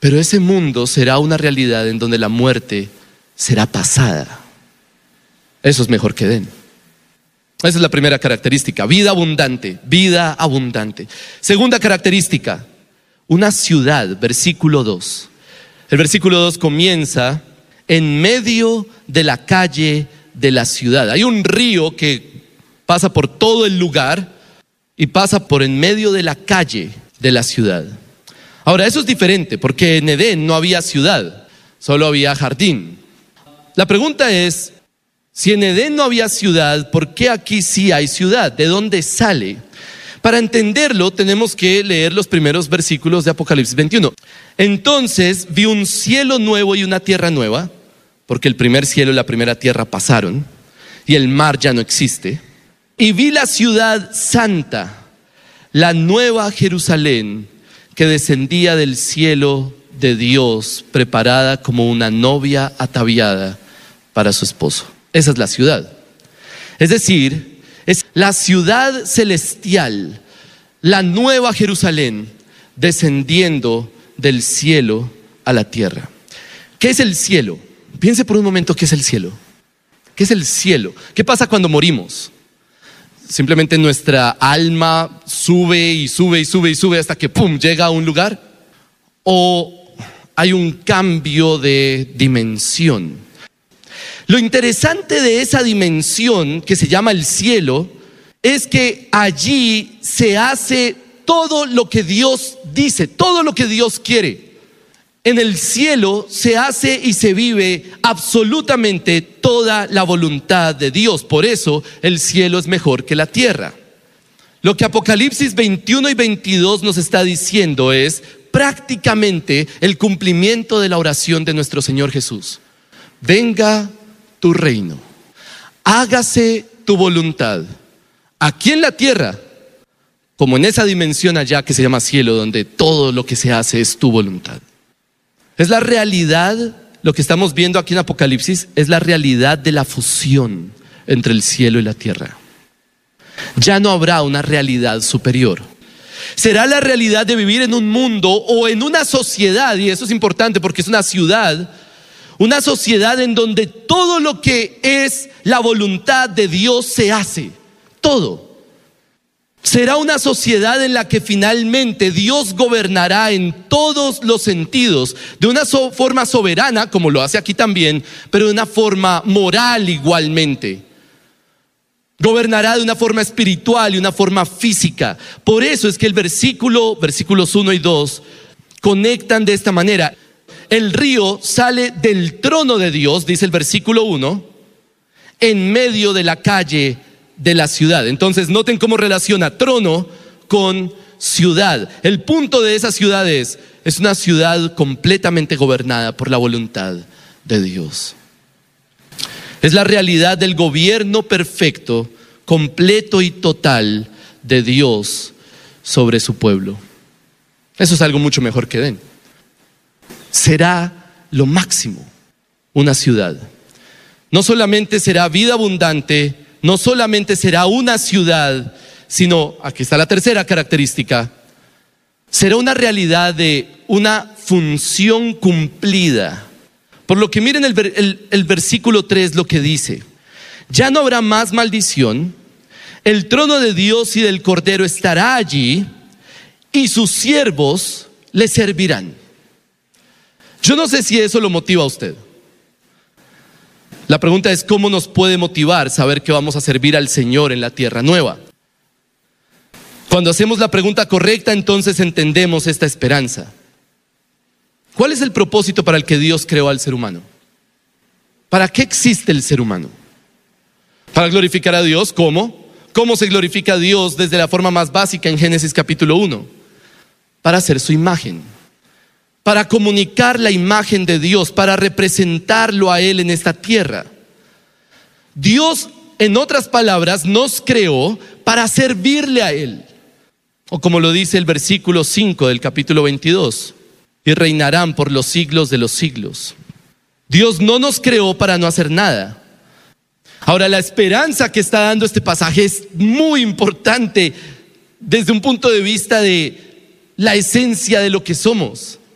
Pero ese mundo será una realidad en donde la muerte será pasada. Eso es mejor que Edén. Esa es la primera característica, vida abundante, vida abundante. Segunda característica, una ciudad, versículo 2. El versículo 2 comienza en medio de la calle de la ciudad. Hay un río que pasa por todo el lugar y pasa por en medio de la calle de la ciudad. Ahora, eso es diferente porque en Edén no había ciudad, solo había jardín. La pregunta es, si en Edén no había ciudad, ¿por qué aquí sí hay ciudad? ¿De dónde sale? Para entenderlo, tenemos que leer los primeros versículos de Apocalipsis 21. Entonces vi un cielo nuevo y una tierra nueva, porque el primer cielo y la primera tierra pasaron, y el mar ya no existe. Y vi la ciudad santa, la nueva Jerusalén, que descendía del cielo de Dios, preparada como una novia ataviada para su esposo. Esa es la ciudad. Es decir, es la ciudad celestial, la nueva Jerusalén, descendiendo del cielo a la tierra. ¿Qué es el cielo? Piense por un momento qué es el cielo. ¿Qué es el cielo? ¿Qué pasa cuando morimos? Simplemente nuestra alma sube y sube y sube y sube hasta que ¡pum! Llega a un lugar. ¿O hay un cambio de dimensión? Lo interesante de esa dimensión que se llama el cielo es que allí se hace todo lo que Dios dice, todo lo que Dios quiere. En el cielo se hace y se vive absolutamente toda la voluntad de Dios. Por eso el cielo es mejor que la tierra. Lo que Apocalipsis 21 y 22 nos está diciendo es prácticamente el cumplimiento de la oración de nuestro Señor Jesús. Venga tu reino, hágase tu voluntad, aquí en la tierra, como en esa dimensión allá que se llama cielo, donde todo lo que se hace es tu voluntad. Es la realidad, lo que estamos viendo aquí en Apocalipsis, es la realidad de la fusión entre el cielo y la tierra. Ya no habrá una realidad superior. Será la realidad de vivir en un mundo o en una sociedad, y eso es importante porque es una sociedad en donde todo lo que es la voluntad de Dios se hace, todo. Será una sociedad en la que finalmente Dios gobernará en todos los sentidos, de una forma soberana, como lo hace aquí también, pero de una forma moral igualmente. Gobernará de una forma espiritual y una forma física. Por eso es que el versículos 1 y 2 conectan de esta manera. El río sale del trono de Dios, dice el versículo 1, en medio de la calle de la ciudad. Entonces noten cómo relaciona trono con ciudad. El punto de esa ciudad es una ciudad completamente gobernada por la voluntad de Dios. Es la realidad del gobierno perfecto, completo y total de Dios sobre su pueblo. Eso es algo mucho mejor que Edén. Será lo máximo, una ciudad. No solamente será vida abundante, no solamente será una ciudad, sino, aquí está la tercera característica, será una realidad de una función cumplida. Por lo que miren el versículo 3 lo que dice: ya no habrá más maldición, el trono de Dios y del Cordero estará allí y sus siervos le servirán. Yo no sé si eso lo motiva a usted. La pregunta es, ¿cómo nos puede motivar saber que vamos a servir al Señor en la tierra nueva? Cuando hacemos la pregunta correcta, entonces entendemos esta esperanza. ¿Cuál es el propósito para el que Dios creó al ser humano? ¿Para qué existe el ser humano? ¿Para glorificar a Dios? ¿Cómo? ¿Cómo se glorifica a Dios desde la forma más básica en Génesis capítulo 1? Para hacer su imagen. Para comunicar la imagen de Dios, para representarlo a Él en esta tierra. Dios, en otras palabras, nos creó para servirle a Él. O como lo dice el versículo 5 del capítulo 22, y reinarán por los siglos de los siglos. Dios no nos creó para no hacer nada. Ahora, la esperanza que está dando este pasaje es muy importante desde un punto de vista de la esencia de lo que somos.